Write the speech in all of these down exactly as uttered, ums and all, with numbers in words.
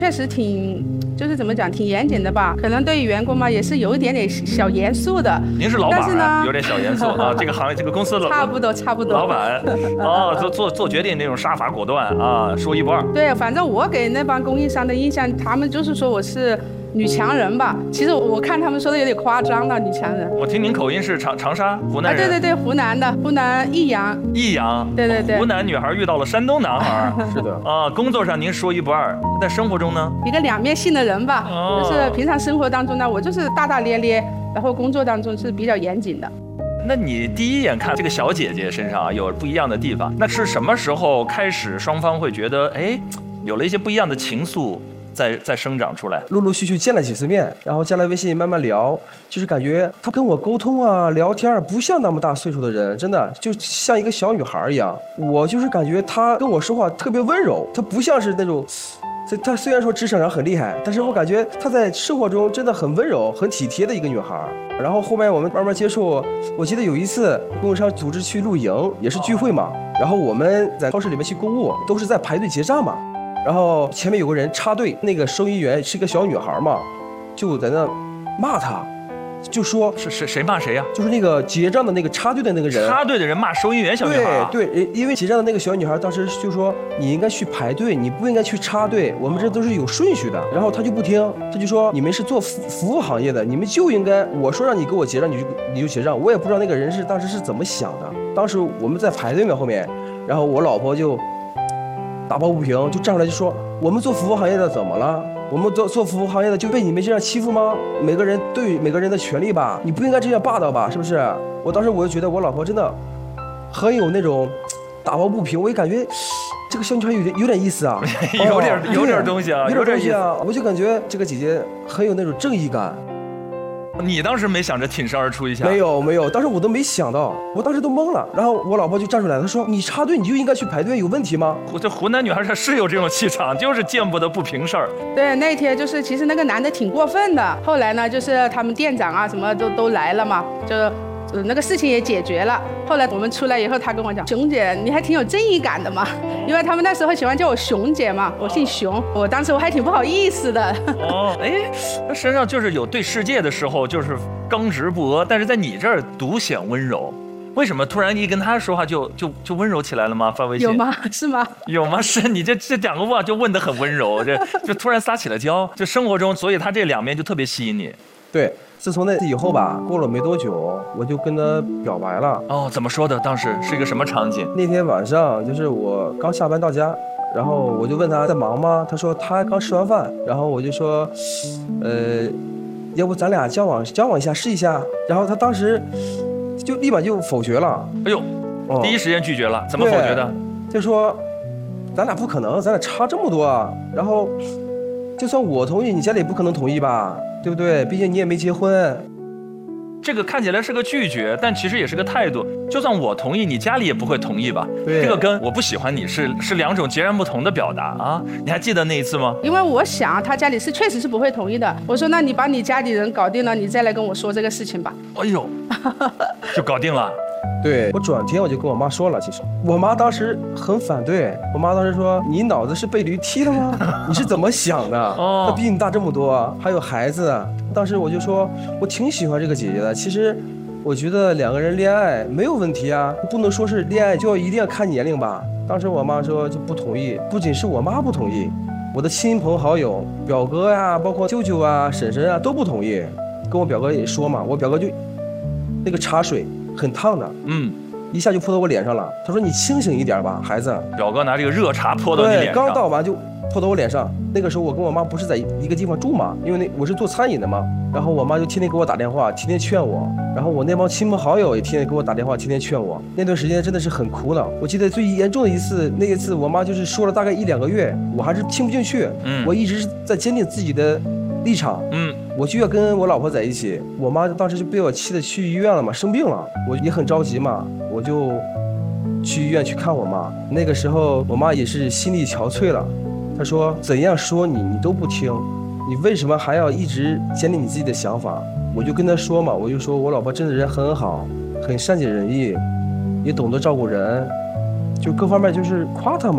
确实挺，就是怎么讲，挺严谨的吧？可能对于员工嘛，也是有一点点小严肃的。 您是老板、啊，但是呢，有点小严肃啊。这个行业，这个公司的差不多，差不多。 老板哦，做做做决定那种杀伐果断啊，说一不二。 对，反正我给那帮供应商的印象，他们就是说我是女强人吧。其实我看他们说的有点夸张了，女强人。 我听您口音是长长沙湖南人。 啊，对对对，湖南的，湖南益阳。 益阳。 对对对。 湖南女孩遇到了山东男孩。 是的。 啊，工作上您说一不二，在生活中呢？ 一个两面性的人吧， 哦、 就是平常生活当中呢，我就是大大咧咧，然后工作当中是比较严谨的。 那你第一眼看这个小姐姐身上啊有不一样的地方，那是什么时候开始双方会觉得哎有了一些不一样的情愫在在生长出来？ 陆陆续续见了几次面，然后加了微信慢慢聊，就是感觉她跟我沟通啊聊天不像那么大岁数的人，真的就像一个小女孩一样。我就是感觉她跟我说话特别温柔，她不像是那种她虽然说职场上很厉害，但是我感觉她在生活中真的很温柔很体贴的一个女孩。然后后面我们慢慢接触，我记得有一次供应商组织去露营，也是聚会嘛，然后我们在超市里面去购物，都是在排队结账嘛，然后前面有个人插队，那个收银员是个小女孩嘛，就在那骂她，就说是谁谁骂谁呀、啊？ 就是那个结账的那个插队的那个人， 插队的人骂收银员小女孩、啊。 对对，因为结账的那个小女孩当时就说你应该去排队，你不应该去插队，我们这都是有顺序的。然后她就不听，她就说你们是做服服务行业的，你们就应该我说让你给我结账，你就你就结账。我也不知道那个人是当时是怎么想的。当时我们在排队嘛后面，然后我老婆就打抱不平，就站出来就说我们做服务行业的怎么了？我们做做服务行业的就被你们这样欺负吗？每个人都有每个人的权利吧，你不应该这样霸道吧，是不是？我当时我就觉得我老婆真的很有那种打抱不平，我也感觉这个小女孩有点有点意思啊， 有点、哦、有点东西啊， 有点东西啊，我就感觉这个姐姐很有那种正义感。 你当时没想着挺身而出一下？ 没有没有，当时我都没想到，我当时都懵了。然后我老婆就站出来，她说：“你插队你就应该去排队，有问题吗？” 这湖南女孩她是有这种气场，就是见不得不平事儿。 对，那天就是其实那个男的挺过分的。后来呢，就是他们店长啊什么都都来了嘛，就。呃，那个事情也解决了。后来我们出来以后，他跟我讲：“熊姐，你还挺有正义感的嘛。”因为他们那时候喜欢叫我熊姐嘛，我姓熊。我当时我还挺不好意思的。 哦，哎，他身上就是有对世界的时候就是刚直不阿，但是在你这儿独显温柔。为什么突然一跟他说话就就就温柔起来了吗？发微信有吗？是吗？ 有吗？是你这这两个话就问得很温柔，这就突然撒起了娇。就生活中，所以他这两面就特别吸引你。 对。自从那次以后吧，过了没多久，我就跟他表白了。 哦，怎么说的？当时是一个什么场景？ 那天晚上就是我刚下班到家，然后我就问他在忙吗？他说他刚吃完饭。然后我就说，呃，要不咱俩交往交往一下试一下？然后他当时就立马就否决了。 哎呦，哦、第一时间拒绝了，怎么否决的？ 就说咱俩不可能，咱俩差这么多啊。然后就算我同意，你家里也不可能同意吧？对不对？毕竟你也没结婚。 这个看起来是个拒绝，但其实也是个态度。就算我同意，你家里也不会同意吧？ 对， 这个跟我不喜欢你是是两种截然不同的表达啊！你还记得那一次吗？ 因为我想他家里是确实是不会同意的。我说那你把你家里人搞定了，你再来跟我说这个事情吧。 哎呦，就搞定了。 对，我转天我就跟我妈说了，其实我妈当时很反对，我妈当时说你脑子是被驴踢了吗？你是怎么想的？哦，她比你大这么多，还有孩子。当时我就说我挺喜欢这个姐姐的，其实我觉得两个人恋爱没有问题啊，不能说是恋爱就要一定要看年龄吧。当时我妈说就不同意，不仅是我妈不同意，我的亲朋好友表哥呀、啊、包括舅舅啊婶婶啊都不同意。跟我表哥也说嘛，我表哥就那个茶水很烫的， 嗯， 一下就泼到我脸上了。他说你清醒一点吧，孩子。 表哥拿这个热茶泼到你脸上， 对，刚倒完就泼到我脸上。那个时候我跟我妈不是在一个地方住嘛，因为那我是做餐饮的嘛，然后我妈就天天给我打电话，天天劝我，然后我那帮亲朋好友也天天给我打电话，天天劝我。那段时间真的是很苦恼。我记得最严重的一次，那一次我妈就是说了大概一两个月，我还是听不进去，嗯，我一直是在坚定自己的立场， 嗯， 我就要跟我老婆在一起。我妈当时就被我气得去医院了嘛，生病了，我也很着急嘛，我就去医院去看我妈。那个时候我妈也是心力憔悴了，她说怎样说你你都不听，你为什么还要一直坚定你自己的想法？我就跟她说嘛，我就说我老婆真的人很好，很善解人意，也懂得照顾人，就各方面就是夸她嘛。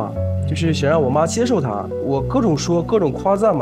就是想让我妈接受他。我各种说，各种夸赞嘛。